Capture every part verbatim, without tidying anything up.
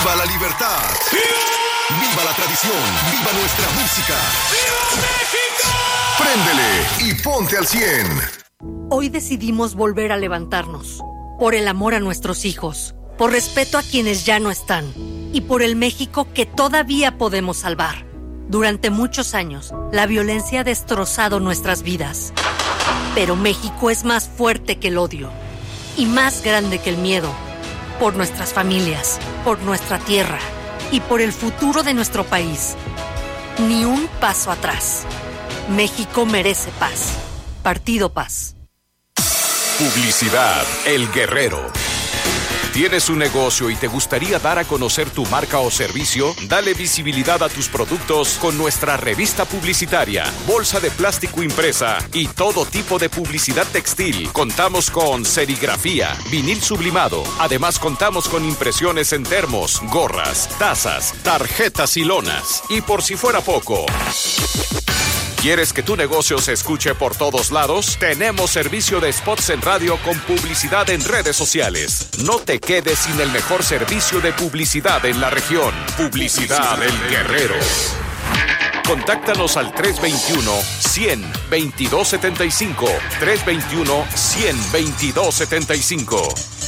¡Viva la libertad! ¡Viva! ¡Viva la tradición! ¡Viva nuestra música! ¡Viva México! Préndele y ponte al cien. Hoy decidimos volver a levantarnos. Por el amor a nuestros hijos, por respeto a quienes ya no están y por el México que todavía podemos salvar. Durante muchos años, la violencia ha destrozado nuestras vidas. Pero México es más fuerte que el odio y más grande que el miedo. Por nuestras familias, por nuestra tierra y por el futuro de nuestro país. Ni un paso atrás. México merece paz. Partido Paz. Publicidad El Guerrero. ¿Tienes un negocio y te gustaría dar a conocer tu marca o servicio? Dale visibilidad a tus productos con nuestra revista publicitaria, bolsa de plástico impresa y todo tipo de publicidad textil. Contamos con serigrafía, vinil sublimado. Además, contamos con impresiones en termos, gorras, tazas, tarjetas y lonas. Y por si fuera poco, ¿quieres que tu negocio se escuche por todos lados? Tenemos servicio de spots en radio con publicidad en redes sociales. No te quedes sin el mejor servicio de publicidad en la región. Publicidad El Guerrero. Contáctanos al tres veintiuno, cien, veintidós setenta y cinco. tres veintiuno, cien, veintidós setenta y cinco.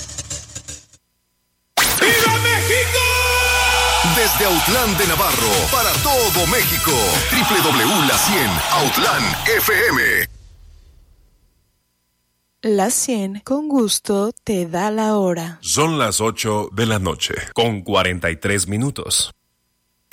¡Viva México! Desde Autlán de Navarro, para todo México. doble u doble u doble u punto la cien Autlán F M. La cien con gusto te da la hora. Son las ocho de la noche, con cuarenta y tres minutos.